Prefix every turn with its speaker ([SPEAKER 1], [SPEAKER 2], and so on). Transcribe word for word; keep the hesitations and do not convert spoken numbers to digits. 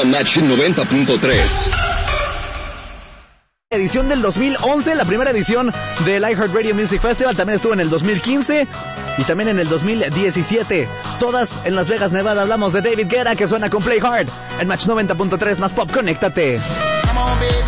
[SPEAKER 1] a Match noventa punto tres.
[SPEAKER 2] Edición del dos mil once, la primera edición del iHeartRadio Music Festival, también estuvo en el dos mil quince y también en el dos mil diecisiete, todas en Las Vegas, Nevada. Hablamos de David Guetta, que suena con Play Hard en Match noventa punto tres, más pop, conéctate.